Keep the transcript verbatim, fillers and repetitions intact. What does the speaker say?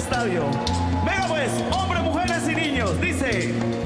estadio. Venga pues, hombres, mujeres y niños, dice...